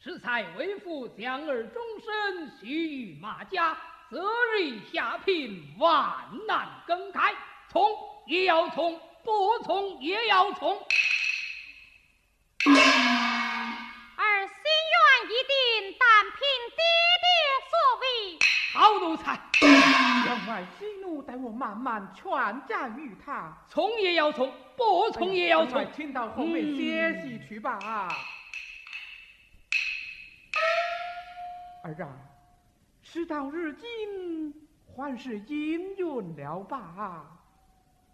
适才为父将儿终身系于马家，择日下聘，万难更改。从也要从，不从也要从。 儿心愿一定，但凭爹爹所为。 好奴才， 员外息怒，待我慢慢劝谏于他。 从也要从，不从也要从。 请到后面歇息去吧。儿啊，事到如今，还是应允了吧。